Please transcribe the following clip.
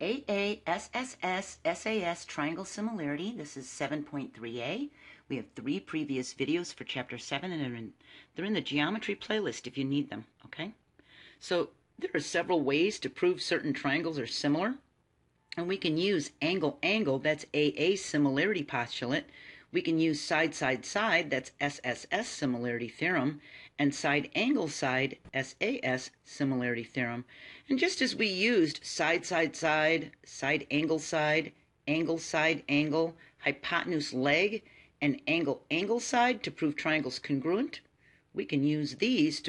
AASSS triangle similarity. This is 7.3a. We have 3 previous videos for chapter 7 and they're in the geometry playlist if you need them, okay? So there are several ways to prove certain triangles are similar. And we can use angle, that's AA similarity postulate. We can use side, that's SSS similarity theorem, and side, SAS similarity theorem. And just as we used side, angle, hypotenuse leg, and angle side to prove triangles congruent, we can use these to